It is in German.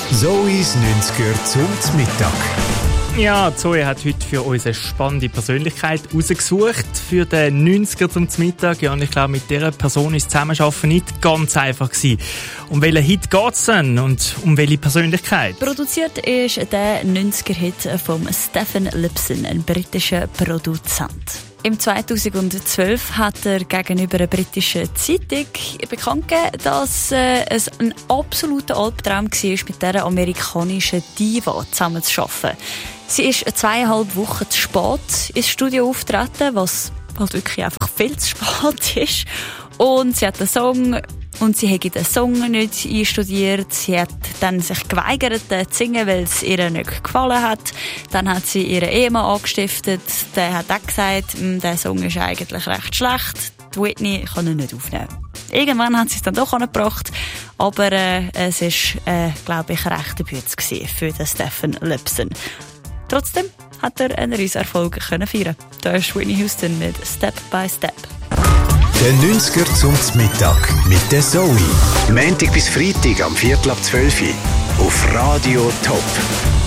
Zoes 90er zum Mittag. Ja, Zoe hat heute für uns eine spannende Persönlichkeit rausgesucht für den 90er zum Mittag. Ja, und ich glaube, mit dieser Person ist Zusammenarbeiten nicht ganz einfach gewesen. Um welchen Hit geht es denn und um welche Persönlichkeit? Produziert ist der 90er-Hit von Stephen Lipson, ein britischer Produzent. Im 2012 hat er gegenüber einer britischen Zeitung bekannt gegeben, dass es ein absoluter Albtraum war, mit dieser amerikanischen Diva zusammenzuarbeiten. Sie ist 2,5 Wochen zu spät ins Studio auftreten, was halt wirklich einfach viel zu spät ist. Und sie hat einen Song und sie hat den Song nicht einstudiert. Sie hat dann sich geweigert zu singen, weil es ihr nicht gefallen hat. Dann hat sie ihren Ehemann angestiftet. Der hat auch gesagt, der Song ist eigentlich recht schlecht. Die Whitney kann ihn nicht aufnehmen. Irgendwann hat sie es dann doch angebracht. Aber es war, glaube ich, recht Bütze für den Stephen Lipson. Trotzdem hat er einen riesen Erfolg feiern. Da ist Whitney Houston mit Step by Step. Der 90er zum Mittag mit der Zoe. Montag bis Freitag am 11:45 auf Radio Top.